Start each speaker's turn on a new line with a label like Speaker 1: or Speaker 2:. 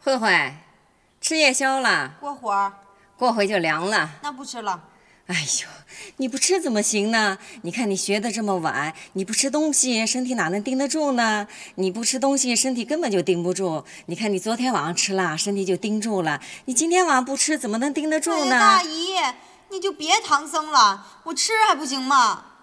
Speaker 1: 慧慧，吃夜宵了，
Speaker 2: 过会儿，
Speaker 1: 过会就凉了。
Speaker 2: 那不吃了。
Speaker 1: 哎呦，你不吃怎么行呢？你看你学得这么晚，你不吃东西，身体哪能盯得住呢？你不吃东西，身体根本就盯不住。你看你昨天晚上吃了，身体就盯住了。你今天晚上不吃，怎么能盯得住呢？
Speaker 2: 大姨，你就别搪塞了，我吃还不行吗？